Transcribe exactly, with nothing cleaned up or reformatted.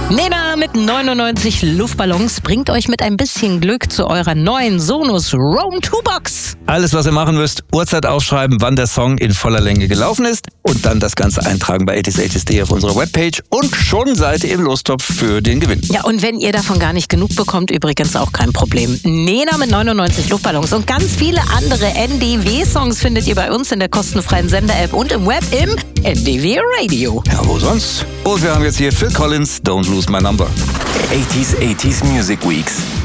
Nena mit neunundneunzig Luftballons bringt euch mit ein bisschen Glück zu eurer neuen Sonus Roam zwei Box. Alles, was ihr machen müsst, Uhrzeit aufschreiben, wann der Song in voller Länge gelaufen ist und dann das Ganze eintragen bei achtzig achtzig D auf unserer Webpage und schon seid ihr im Lostopf für den Gewinn. Ja, und wenn ihr davon gar nicht genug bekommt, übrigens auch kein Problem. Nena mit neunundneunzig Luftballons und ganz viele andere N D W-Songs findet ihr bei uns in der kostenfreien Sender-App und im Web im N D W Radio. Ja, wo sonst? Und wir haben jetzt hier Phil Collins, Don't Lose My Number. eighties, eighties Music Weeks.